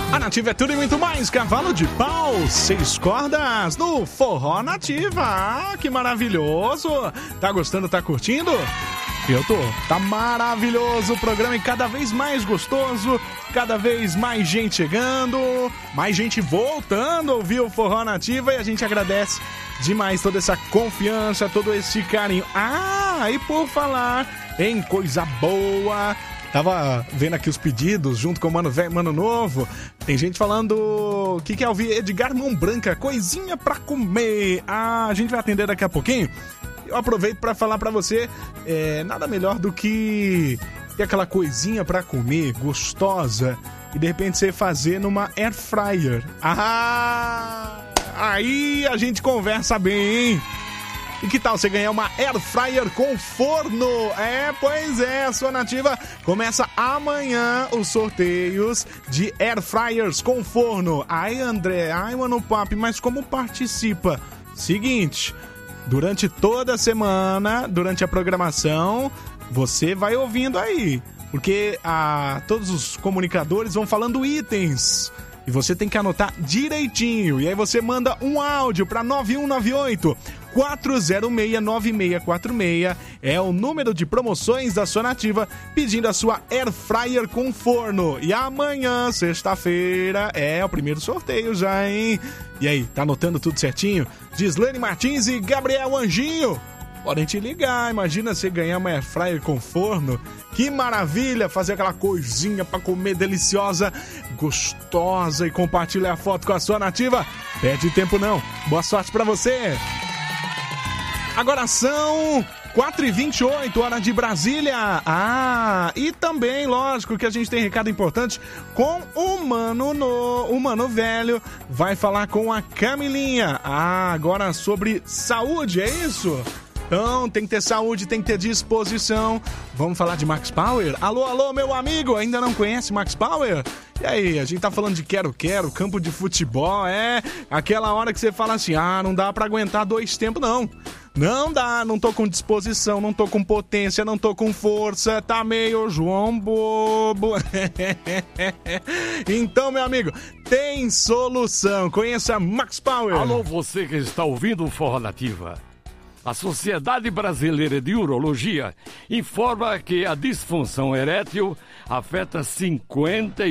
A Nativa é tudo e muito mais. Cavalo de pau, 6 cordas no Forró Nativa. Ah, que maravilhoso. Tá gostando, tá curtindo? Eu tô. Tá maravilhoso o programa e cada vez mais gostoso, cada vez mais gente chegando, mais gente voltando a ouvir o Forró Nativa e a gente agradece demais toda essa confiança, todo esse carinho. Ah, e por falar em coisa boa, tava vendo aqui os pedidos junto com o Mano Velho, Mano Novo. Tem gente falando que quer ouvir Edgar Mão Branca, coisinha pra comer. Ah, a gente vai atender daqui a pouquinho. Eu aproveito para falar para você, nada melhor do que ter aquela coisinha para comer, gostosa, e de repente você fazer numa air fryer. Ah, aí a gente conversa bem, hein? E que tal você ganhar uma air fryer com forno? Pois é, a sua Nativa começa amanhã os sorteios de air fryers com forno. Ai, André, ai, Mano Papi, mas como participa? Seguinte, durante toda a semana, durante a programação, você vai ouvindo aí, porque todos os comunicadores vão falando itens e você tem que anotar direitinho. E aí você manda um áudio para 9198-406-9646. É o número de promoções da sua Nativa, pedindo a sua air fryer com forno. E amanhã, sexta-feira, é o primeiro sorteio já, hein? E aí, tá anotando tudo certinho? Gislane Martins e Gabriel Anjinho podem te ligar. Imagina você ganhar uma air fryer com forno. Que maravilha, fazer aquela coisinha pra comer deliciosa, gostosa, e compartilhar a foto com a sua Nativa. Perde tempo não. Boa sorte pra você. Agora são 4h28, hora de Brasília. Ah, e também, lógico, que a gente tem recado importante com o Mano Velho. Vai falar com a Camilinha. Ah, agora sobre saúde, é isso? Então, tem que ter saúde, tem que ter disposição. Vamos falar de Max Power? Alô, alô, meu amigo, ainda não conhece Max Power? E aí, a gente tá falando de quero-quero, campo de futebol, aquela hora que você fala assim, não dá pra aguentar 2 tempos, não. Não dá, não tô com disposição, não tô com potência, não tô com força, tá meio João Bobo. Então, meu amigo, tem solução, conheça Max Power. Alô, você que está ouvindo o Forró Nativa. A Sociedade Brasileira de Urologia informa que a disfunção erétil afeta 50